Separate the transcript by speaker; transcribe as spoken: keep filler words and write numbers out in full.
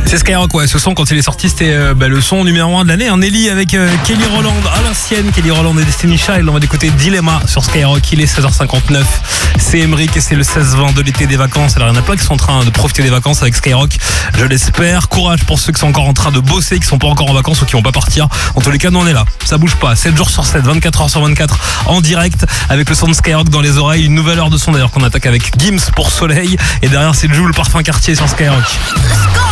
Speaker 1: C'est Skyrock, ouais. Ce son, quand il est sorti, c'était euh, bah, le son numéro un de l'année. Un Nelly avec euh, Kelly Rowland à l'ancienne. Kelly Rowland et Destiny Child. On va d'écouter Dilemma sur Skyrock. Il est seize heures cinquante-neuf. C'est Emeric et c'est le seize vingt de l'été des vacances. Alors, il y en a plein qui sont en train de profiter des vacances avec Skyrock. Je l'espère. Courage pour ceux qui sont encore en train de bosser, qui sont pas encore en vacances ou qui vont pas partir. En tous les cas, nous on est là. Ça bouge pas. sept jours sur sept, vingt-quatre heures sur vingt-quatre en direct avec le son de Skyrock dans les oreilles. Une nouvelle heure de son d'ailleurs qu'on attaque avec Gims pour Soleil. Et derrière, c'est Jul, parfum quartier sur Skyrock.